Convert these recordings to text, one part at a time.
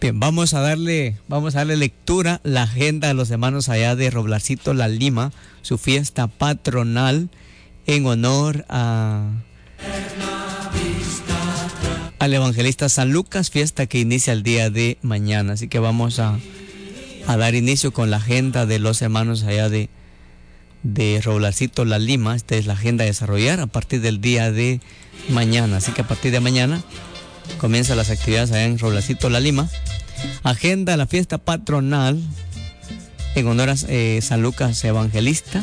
Bien, vamos a darle lectura la agenda de los hermanos allá de Roblarcito La Lima, su fiesta patronal en honor al evangelista San Lucas, fiesta que inicia el día de mañana. Así que vamos a dar inicio con la agenda de los hermanos allá de Roblarcito La Lima. Esta es la agenda a desarrollar a partir del día de mañana. Así que a partir de mañana comienzan las actividades allá en Roblarcito La Lima. Agenda la fiesta patronal en honor a San Lucas Evangelista,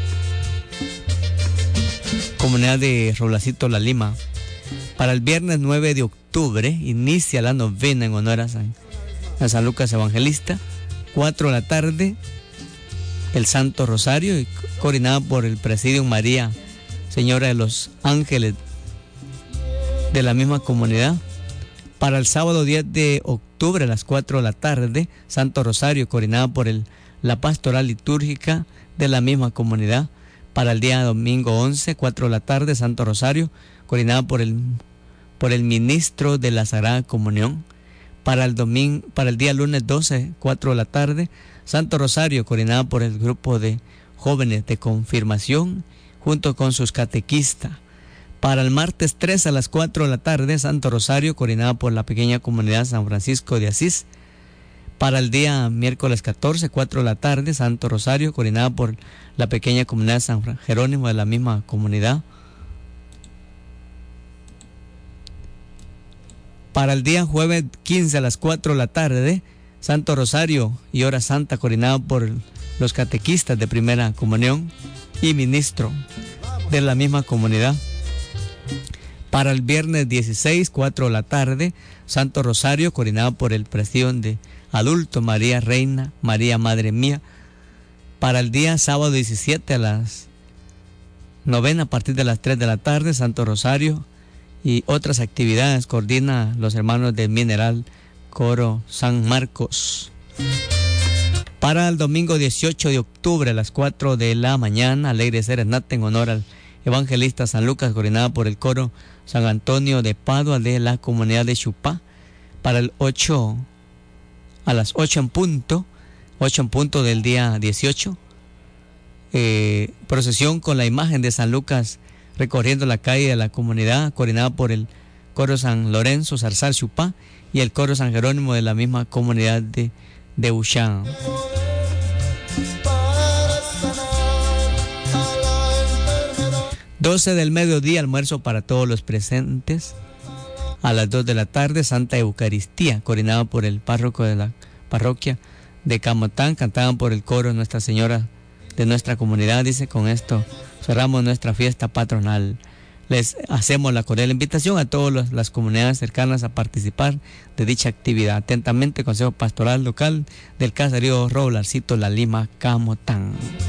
comunidad de Roblarcito La Lima. Para el viernes 9 de octubre inicia la novena en honor a San Lucas Evangelista. 4 de la tarde, el Santo Rosario, coordinado por el Presidium María Señora de los Ángeles de la misma comunidad. Para el sábado 10 de octubre a las 4 de la tarde, Santo Rosario, coordinado por la Pastoral Litúrgica de la misma comunidad. Para el día domingo 11, 4 de la tarde, Santo Rosario, coordinado por el ministro de la Sagrada Comunión. Para el día lunes 12, 4 de la tarde, Santo Rosario, coordinado por el grupo de jóvenes de confirmación, junto con sus catequistas. Para el martes 3 a las 4 de la tarde, Santo Rosario, coordinado por la pequeña comunidad San Francisco de Asís. Para el día miércoles 14, 4 de la tarde, Santo Rosario, coordinado por la pequeña comunidad San Jerónimo de la misma comunidad. Para el día jueves 15 a las 4 de la tarde, Santo Rosario y Hora Santa, coordinado por los catequistas de Primera Comunión y ministro de la misma comunidad. Para el viernes 16, 4 de la tarde, Santo Rosario, coordinado por el Presidium de Adulto María Reina, María Madre Mía. Para el día sábado 17 a las novena, a partir de las 3 de la tarde, Santo Rosario y otras actividades coordina los hermanos del Mineral Coro San Marcos. Para el domingo 18 de octubre a las 4 de la mañana, alegre serenata en honor al evangelista San Lucas, coordinada por el coro San Antonio de Padua de la comunidad de Chupá. Para el 8 a las 8 en punto del día 18, procesión con la imagen de San Lucas recorriendo la calle de la comunidad, coordinada por el coro San Lorenzo Zarzal Chupá y el coro San Jerónimo de la misma comunidad de Ushán. 12 del mediodía, almuerzo para todos los presentes. A las 2 de la tarde, Santa Eucaristía, coordinado por el párroco de la parroquia de Camotán, cantaban por el coro Nuestra Señora de nuestra comunidad. Dice, con esto cerramos nuestra fiesta patronal. Les hacemos la cordial invitación a todas las comunidades cercanas a participar de dicha actividad. Atentamente, Consejo Pastoral Local del Caserío Roblarcito La Lima, Camotán.